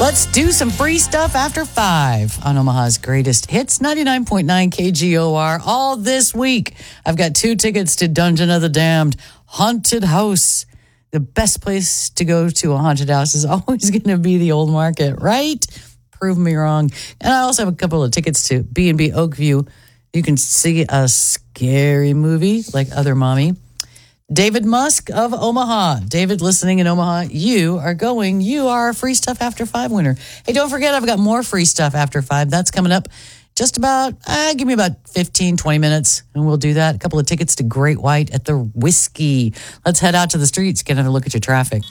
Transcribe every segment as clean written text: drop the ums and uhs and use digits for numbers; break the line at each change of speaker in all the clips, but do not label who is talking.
Let's do some free stuff after 5 on Omaha's Greatest Hits, 99.9 KGOR. All this week, I've got 2 tickets to Dungeon of the Damned, Haunted House. The best place to go to a haunted house is always going to be the Old Market, right? Prove me wrong. And I also have a couple of tickets to B&B Oakview. You can see a scary movie like Other Mommy. David Musk of Omaha. David, listening in Omaha, you are a Free Stuff After 5 winner. Hey, don't forget, I've got more Free Stuff After 5. That's coming up just about, give me about 15, 20 minutes, and we'll do that. A couple of tickets to Great White at the Whiskey. Let's head out to the streets, get another look at your traffic.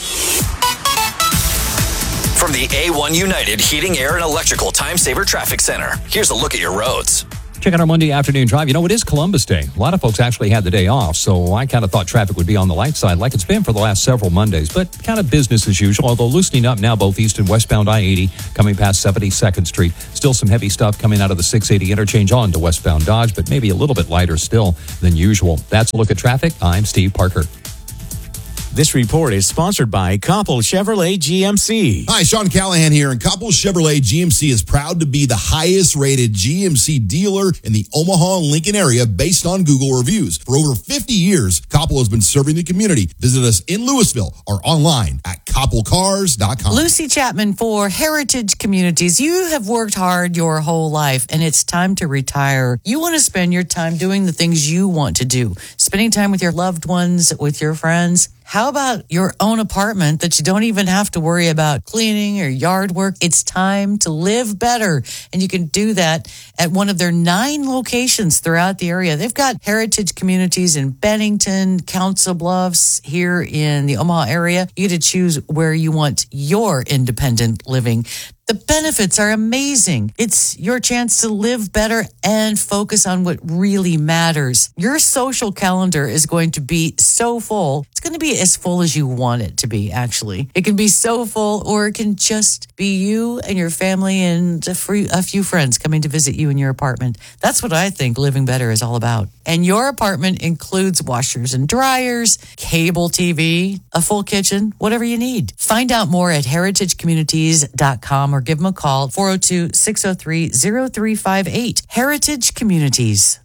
From the A1 United Heating, Air, and Electrical Time Saver Traffic Center, here's a look at your roads.
Check out our Monday afternoon drive. You know, it is Columbus Day. A lot of folks actually had the day off, so I kind of thought traffic would be on the light side like it's been for the last several Mondays, but kind of business as usual, although loosening up now both east and westbound I-80 coming past 72nd Street. Still some heavy stuff coming out of the 680 interchange on to westbound Dodge, but maybe a little bit lighter still than usual. That's a look at traffic. I'm Steve Parker.
This report is sponsored by Koppel Chevrolet GMC.
Hi, Sean Callahan here, and Koppel Chevrolet GMC is proud to be the highest-rated GMC dealer in the Omaha and Lincoln area based on Google reviews. For over 50 years, Koppel has been serving the community. Visit us in Louisville or online at koppelcars.com.
Lucy Chapman for Heritage Communities. You have worked hard your whole life, and it's time to retire. You want to spend your time doing the things you want to do, spending time with your loved ones, with your friends. How about your own apartment that you don't even have to worry about cleaning or yard work? It's time to live better. And you can do that at one of their 9 locations throughout the area. They've got Heritage Communities in Bennington, Council Bluffs, here in the Omaha area. You get to choose where you want your independent living. The benefits are amazing. It's your chance to live better and focus on what really matters. Your social calendar is going to be so full. It's going to be as full as you want it to be, actually. It can be so full, or it can just be you and your family and a few friends coming to visit you in your apartment. That's what I think living better is all about. And your apartment includes washers and dryers, cable TV, a full kitchen, whatever you need. Find out more at heritagecommunities.com or give them a call, 402-603-0358. Heritage Communities.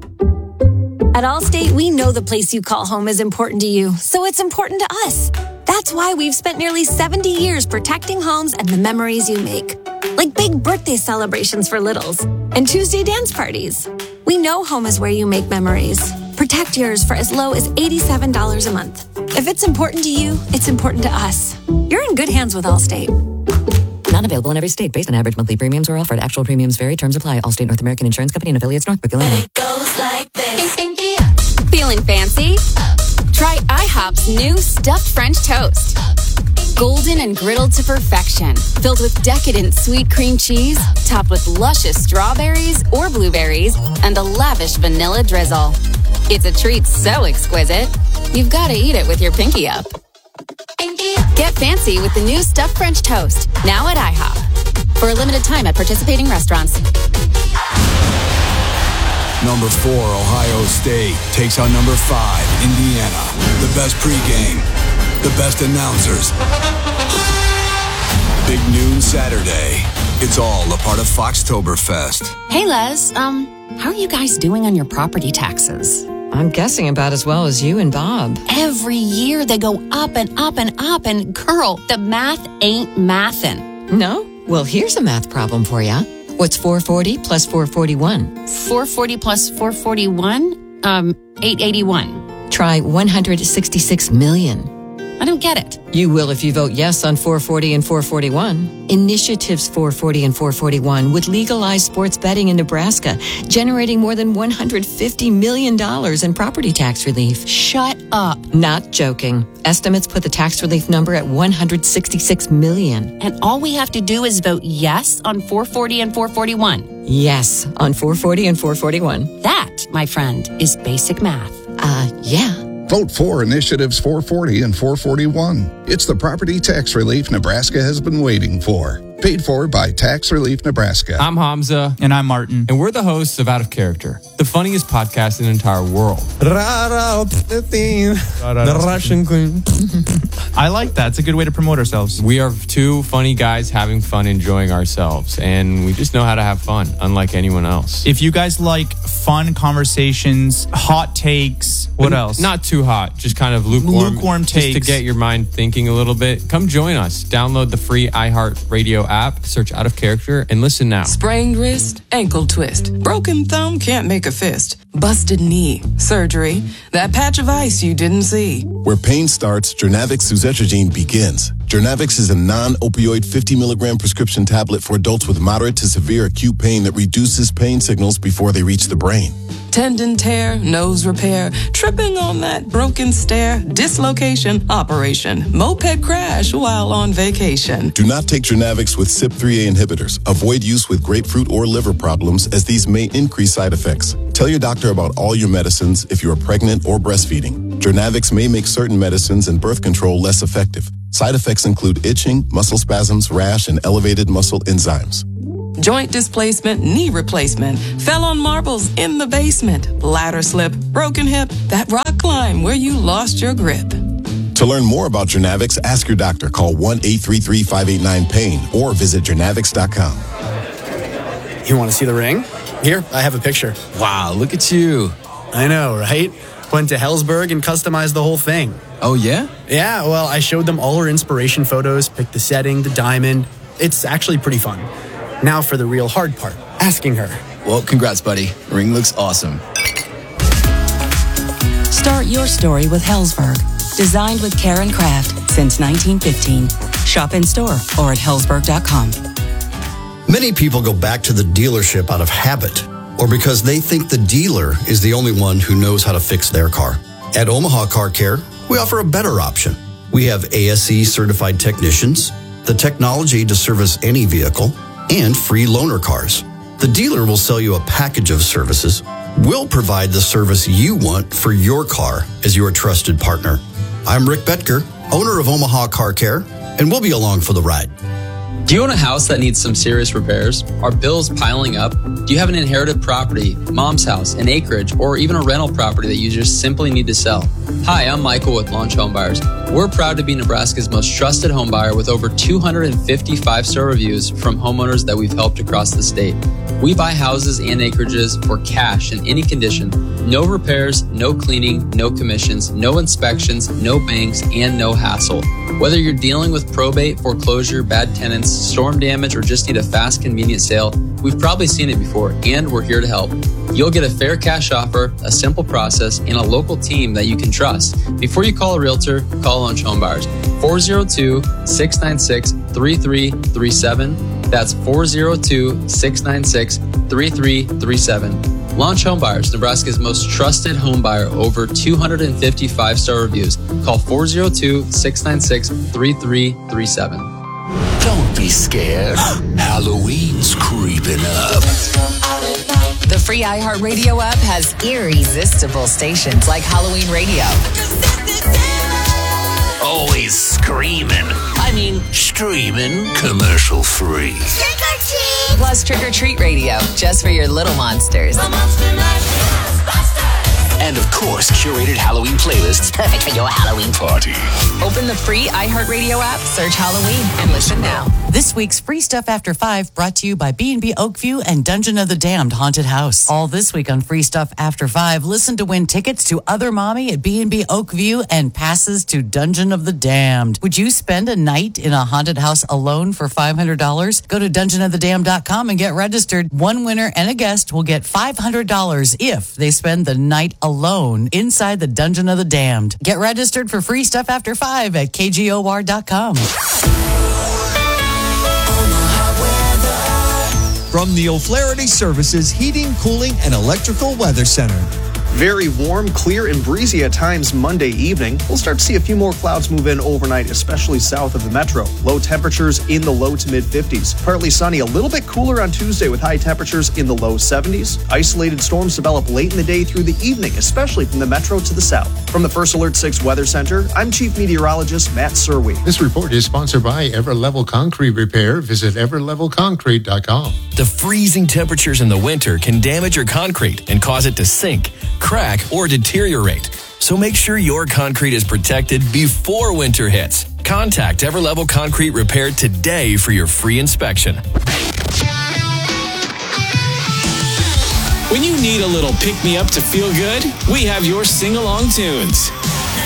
At Allstate, we know the place you call home is important to you, so it's important to us. That's why we've spent nearly 70 years protecting homes and the memories you make. Like big birthday celebrations for littles and Tuesday dance parties. We know home is where you make memories. Protect yours for as low as $87 a month. If it's important to you, it's important to us. You're in good hands with Allstate.
Not available in every state based on average monthly premiums or offered. Actual premiums vary. Terms apply. Allstate North American Insurance Company and affiliates, Northbrook, Illinois.
It goes like this. Feeling fancy? Try IHOP's new stuffed French toast. Golden and griddled to perfection. Filled with decadent sweet cream cheese, topped with luscious strawberries or blueberries, and a lavish vanilla drizzle. It's a treat so exquisite, you've got to eat it with your pinky up. Get fancy with the new stuffed French toast, now at IHOP. For a limited time at participating restaurants.
Number 4, Ohio State takes on number 5, Indiana. The best pregame, the best announcers. Big noon Saturday. It's all a part of Foxtoberfest.
Hey, Les, how are you guys doing on your property taxes?
I'm guessing about as well as you and Bob.
Every year they go up and up and up, and girl, the math ain't mathin'.
No? Well, here's a math problem for you. What's 440 plus 441?
440 plus 441? 881.
Try 166 million.
I don't get it.
You will if you vote yes on 440 and 441. Initiatives 440 and 441 would legalize sports betting in Nebraska, generating more than $150 million in property tax relief.
Shut up.
Not joking. Estimates put the tax relief number at $166 million.
And all we have to do is vote yes on 440 and 441.
Yes, on 440 and 441.
That, my friend, is basic math.
Yeah.
Vote for Initiatives 440 and 441. It's the property tax relief Nebraska has been waiting for. Paid for by Tax Relief Nebraska.
I'm Hamza.
And I'm Martin.
And we're the hosts of Out of Character, the funniest podcast in the entire world.
The Russian queen. I like that. It's a good way to promote ourselves.
We are two funny guys having fun, enjoying ourselves, and we just know how to have fun, unlike anyone else.
If you guys like fun conversations, hot takes, what else?
Not too hot, just kind of lukewarm
takes.
Just to get your mind thinking a little bit. Come join us. Download the free iHeartRadio app, search Out of Character, and listen now.
Sprained wrist, ankle twist, broken thumb can't make a fist, busted knee, surgery, that patch of ice you didn't see.
Where pain starts, Jernavix suzetrigine begins. Jernavix is a non-opioid 50 milligram prescription tablet for adults with moderate to severe acute pain that reduces pain signals before they reach the brain.
Tendon tear, nose repair, tripping on that broken stair, dislocation, operation, moped crash while on vacation.
Do not take Jernavix with CYP3A inhibitors. Avoid use with grapefruit or liver problems, as these may increase side effects. Tell your doctor about all your medicines if you are pregnant or breastfeeding. Jernavix may make certain medicines and birth control less effective. Side effects include itching, muscle spasms, rash, and elevated muscle enzymes.
Joint displacement, knee replacement, fell on marbles in the basement, ladder slip, broken hip, that rock climb where you lost your grip.
To learn more about Jernavix, ask your doctor. Call 1-833-589-PAIN or visit Jernavix.com.
You want to see the ring? Here, I have a picture.
Wow, look at you.
I know, right? Went to Helzberg and customized the whole thing.
Oh, yeah?
Yeah, well, I showed them all her inspiration photos, picked the setting, the diamond. It's actually pretty fun. Now for the real hard part, asking her.
Well, congrats, buddy. The ring looks awesome.
Start your story with Helzberg. Designed with care and craft since 1915. Shop in store or at Helzberg.com.
Many people go back to the dealership out of habit or because they think the dealer is the only one who knows how to fix their car. At Omaha Car Care, we offer a better option. We have ASE certified technicians, the technology to service any vehicle, and free loaner cars. The dealer will sell you a package of services. We'll provide the service you want for your car as your trusted partner. I'm Rick Betker, owner of Omaha Car Care, and we'll be along for the ride.
Do you own a house that needs some serious repairs? Are bills piling up? Do you have an inherited property, mom's house, an acreage, or even a rental property that you just simply need to sell? Hi, I'm Michael with Launch Home Buyers. We're proud to be Nebraska's most trusted home buyer with over 250 five-star reviews from homeowners that we've helped across the state. We buy houses and acreages for cash in any condition. No repairs, no cleaning, no commissions, no inspections, no banks, and no hassle. Whether you're dealing with probate, foreclosure, bad tenants, storm damage, or just need a fast, convenient sale, we've probably seen it before, and we're here to help. You'll get a fair cash offer, a simple process, and a local team that you can trust. Before you call a realtor, call Launch Home Buyers. 402-696-3337. That's 402-696-3337. Launch Home Buyers, Nebraska's most trusted home buyer, over 250 five-star reviews. Call 402-696-3337.
Don't be scared. Halloween's creeping up.
The free iHeartRadio app has irresistible stations like Halloween Radio.
Always screaming. Streaming. Commercial free.
Plus Trick or Treat Radio, just for your little monsters.
And of course, curated Halloween playlists perfect for your Halloween party.
Open the free iHeartRadio app, search Halloween, and listen now.
This week's Free Stuff After 5 brought to you by B&B Oakview and Dungeon of the Damned Haunted House. All this week on Free Stuff After 5, listen to win tickets to Other Mommy at B&B Oakview and passes to Dungeon of the Damned. Would you spend a night in a haunted house alone for $500? Go to dungeonofthedamned.com and get registered. One winner and a guest will get $500 if they spend the night alone inside the Dungeon of the Damned. Get registered for Free Stuff After 5 at KGOR.com.
From the O'Flaherty Services Heating, Cooling, and Electrical Weather Center. Very warm, clear, and breezy at times Monday evening. We'll start to see a few more clouds move in overnight, especially south of the metro. Low temperatures in the low to mid 50s. Partly sunny, a little bit cooler on Tuesday with high temperatures in the low 70s. Isolated storms develop late in the day through the evening, especially from the metro to the south. From the First Alert 6 Weather Center, I'm Chief Meteorologist Matt Serwe.
This report is sponsored by Everlevel Concrete Repair. Visit everlevelconcrete.com.
The freezing temperatures in the winter can damage your concrete and cause it to sink, crack, or deteriorate. So make sure your concrete is protected before winter hits. Contact Everlevel Concrete Repair today for your free inspection.
When you need a little pick-me-up to feel good, we have your sing-along tunes.